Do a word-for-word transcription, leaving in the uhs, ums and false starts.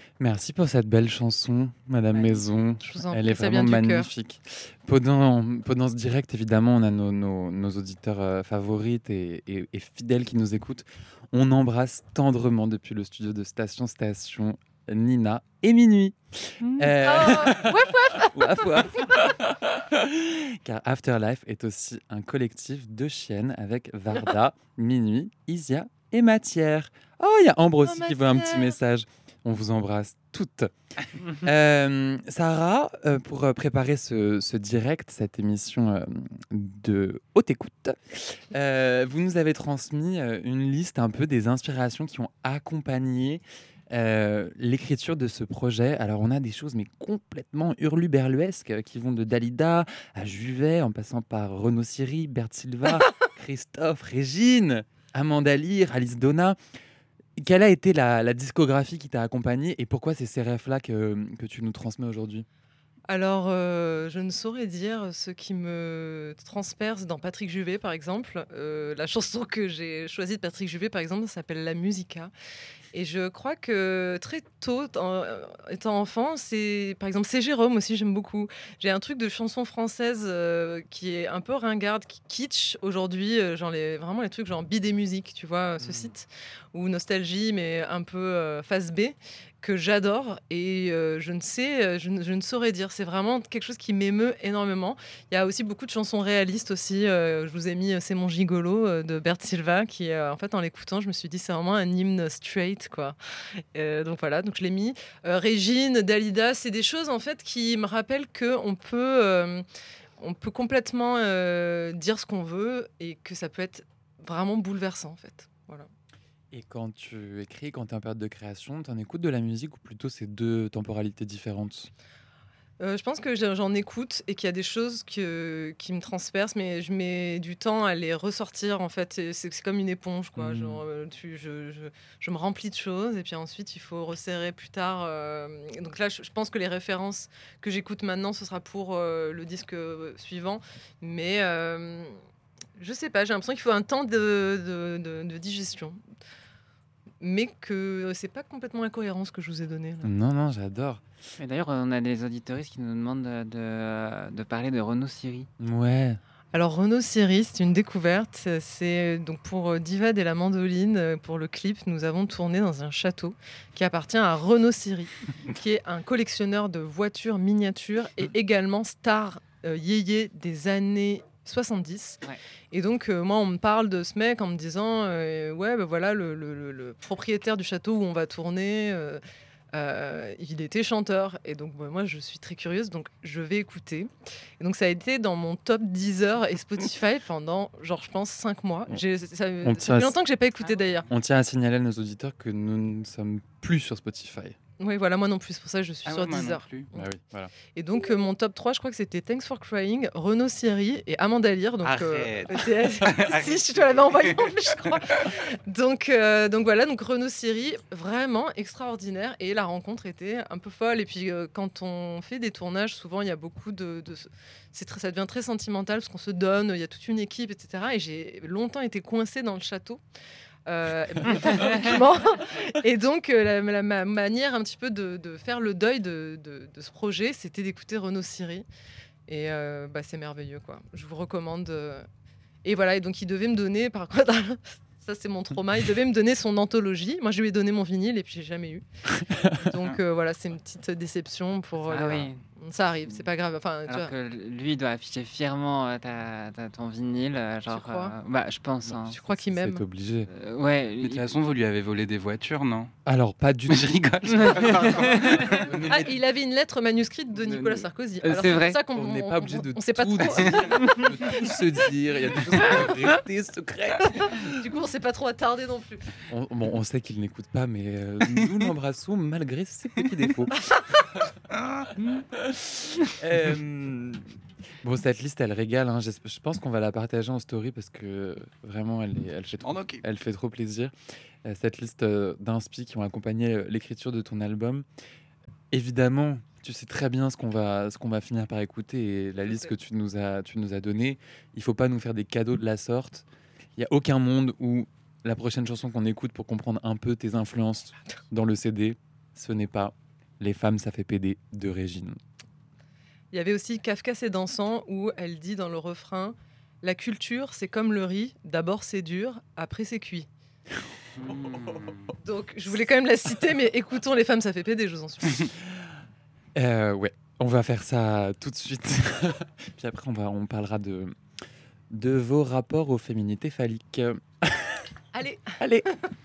Merci pour cette belle chanson, Madame Ouais. Maison. Je vous en Elle prie, est ça vraiment vient du cœur. magnifique. Pendant, pendant ce direct, évidemment, on a nos, nos, nos auditeurs euh, favorites et, et- et fidèles qui nous écoutent. On embrasse tendrement depuis le studio de Station Station Nina et Minuit. Euh, Oh, ouais, Waf, waf. Car Afterlife est aussi un collectif de chiennes avec Varda, Minuit, Isia et Matière. Oh, il y a Ambre oh, aussi qui veut un petit Matière. message. On vous embrasse toutes. Euh, Sarah, euh, pour euh, préparer ce, ce direct, cette émission euh, de haute écoute, euh, vous nous avez transmis euh, une liste un peu des inspirations qui ont accompagné euh, l'écriture de ce projet. Alors, on a des choses mais complètement hurluberluesques euh, qui vont de Dalida à Juvet, en passant par Renaud Siri, Bert Silva, Christophe, Régine, Amanda Lear, Alice Donna. Quelle a été la, la discographie qui t'a accompagné et pourquoi c'est ces refs-là que, que tu nous transmets aujourd'hui? Alors, euh, je ne saurais dire ce qui me transperce dans Patrick Juvet, par exemple. Euh, la chanson que j'ai choisie de Patrick Juvet, par exemple, s'appelle La Musica. Et je crois que très tôt, en- euh, étant enfant, c'est par exemple c'est Jérôme aussi, j'aime beaucoup. J'ai un truc de chanson française euh, qui est un peu ringarde, qui kitsch aujourd'hui, euh, genre les, vraiment les trucs genre Bidé Musique, tu vois, ce Mm. site, ou Nostalgie, mais un peu euh, face B, que j'adore. Et euh, je ne sais, euh, je ne, je ne saurais dire, c'est vraiment quelque chose qui m'émeut énormément. Il y a aussi beaucoup de chansons réalistes aussi. euh, je vous ai mis euh, C'est mon gigolo euh, de Bert Silva, qui euh, en fait en l'écoutant, je me suis dit c'est vraiment un hymne straight quoi. Euh, donc voilà, donc je l'ai mis. Euh, Régine, Dalida, c'est des choses en fait qui me rappellent que on peut, euh, on peut complètement euh, dire ce qu'on veut et que ça peut être vraiment bouleversant en fait. Voilà. Et quand tu écris, quand tu es en période de création, tu en écoutes de la musique ou plutôt c'est deux temporalités différentes? Euh, je pense que j'en j'en écoute et qu'il y a des choses que, qui me transpercent, mais je mets du temps à les ressortir en fait. Et C'est c'est comme une éponge, quoi. Mm. Genre, euh, tu- je, je- je me remplis de choses et puis ensuite il faut resserrer plus tard. euh, et donc là, je, je pense que les références que j'écoute maintenant, ce sera pour euh, le disque euh, suivant. Mais euh, je sais pas, j'ai l'impression qu'il faut un temps de, de- de- de digestion. Mais que c'est pas complètement incohérent ce que je vous ai donné là. Non, non, j'adore. Et d'ailleurs, on a des auditoristes qui nous demandent de, de, de parler de Renaud Siri. Ouais. Alors Renaud Siri, c'est une découverte. C'est donc pour euh, Divad et la mandoline, euh, pour le clip, nous avons tourné dans un château qui appartient à Renaud Siri, qui est un collectionneur de voitures miniatures et également star euh, yéyé des années soixante-dix. Ouais. Et donc euh, moi on me parle de ce mec en me disant euh, ouais ben voilà le, le- le- le propriétaire du château où on va tourner. euh, euh, il était chanteur et donc bah, moi je suis très curieuse donc je vais écouter et donc ça a été dans mon top Deezer et Spotify pendant genre je pense cinq mois. J'ai, ça, ça On tient fait à- longtemps que j'ai pas écouté d'ailleurs. On tient à signaler à nos auditeurs que nous ne sommes plus sur Spotify. Oui voilà moi non plus c'est pour ça que je suis Ah sur ouais, moi non Deezer. plus. Bah oui, voilà. Et donc euh, mon top trois je crois que c'était Thanks for Crying, Renaud Siri et Amanda Lear donc euh, Arrête. c'est- si je te l'avais envoyé en plus je crois. Donc, euh, donc voilà, donc Renaud Siri, vraiment extraordinaire. Et la rencontre était un peu folle. Et puis euh, quand on fait des tournages, souvent il y a beaucoup de. de c'est très, ça devient très sentimental parce qu'on se donne, il y a toute une équipe, et cetera. Et j'ai longtemps été coincée dans le château. Euh, métaphoriquement. Et donc, euh, la, la- ma manière un petit peu de, de faire le deuil de, de- de ce projet, c'était d'écouter Renaud Siri. Et euh, bah, c'est merveilleux, quoi. Je vous recommande. euh, et voilà, et donc il devait me donner, par contre, ça c'est mon trauma, il devait me donner son anthologie. Moi je lui ai donné mon vinyle et puis j'ai jamais eu. Donc euh, voilà, c'est une petite déception pour. euh, Ah les- oui. Ça arrive, c'est pas grave. Enfin, tu Alors vois, que lui doit afficher fièrement euh, ta, ta- ton vinyle, euh, genre. crois euh, bah, je pense. hein. je crois qu'il m'aime. C'est obligé. Euh, ouais. Mais de toute il- façon, vous lui avez volé des voitures, non? Alors, pas du tout. Je rigole. Pardon. Ah, il avait une lettre manuscrite de Nicolas Sarkozy. Euh, Alors, c'est vrai. pour ça qu'on On n'est on- pas obligé on- de on sait pas tout trop. dire, de tout se dire. Il y a des choses qui peuvent rester secrètes. Du coup, on s'est pas trop attardé non plus. On, bon, on sait qu'il n'écoute pas, mais euh, nous l'embrassons malgré ses petits défauts. Euh, bon, cette liste, elle régale. hein. J'esp- Je pense qu'on va la partager en story parce que vraiment, elle, est- elle, fait, trop, En ok. elle fait trop plaisir. Euh, cette liste euh, d'inspi qui ont accompagné euh, l'écriture de ton album. Évidemment, tu sais très bien ce qu'on va, ce qu'on va finir par écouter et la Je liste sais. que tu nous as, tu nous as donnée. Il faut pas nous faire des cadeaux de la sorte. Il n'y a aucun monde où la prochaine chanson qu'on écoute pour comprendre un peu tes influences dans le C D, ce n'est pas Les femmes, ça fait péder de Régine. Il y avait aussi Kafka c'est dansant où elle dit dans le refrain « La culture, c'est comme le riz, d'abord c'est dur, après c'est cuit ». Donc je voulais quand même la citer, mais écoutons Les femmes, ça fait péder, je vous en supplie. Euh, ouais, on va faire ça tout de suite. Puis après, on, va, on parlera de, de vos rapports aux féminités phalliques. Allez. Allez.